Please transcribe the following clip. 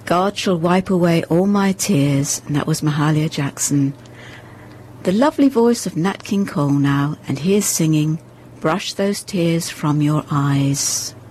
God shall wipe away all my tears, and that was Mahalia Jackson. The lovely voice of Nat King Cole now, and here's singing Brush Those Tears From Your Eyes.